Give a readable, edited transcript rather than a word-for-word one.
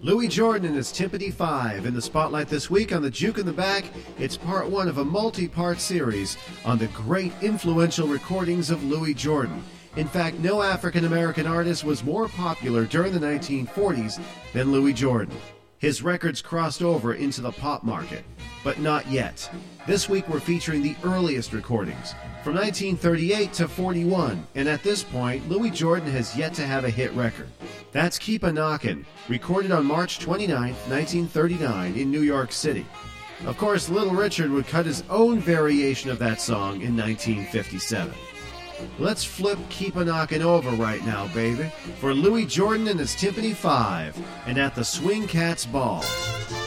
Louis Jordan and his Timpani 5 in the spotlight this week on the Juke in the Back. It's part one of a multi-part series on the great influential recordings of Louis Jordan. In fact, no African-American artist was more popular during the 1940s than Louis Jordan. His records crossed over into the pop market, but not yet. This week we're featuring the earliest recordings, from 1938 to 41, and at this point, Louis Jordan has yet to have a hit record. That's Keep a Knockin', recorded on March 29, 1939 in New York City. Of course, Little Richard would cut his own variation of that song in 1957. Let's flip Keep a Knockin' over right now, baby, for Louis Jordan and his Timpani 5, and At the Swing Cats Ball.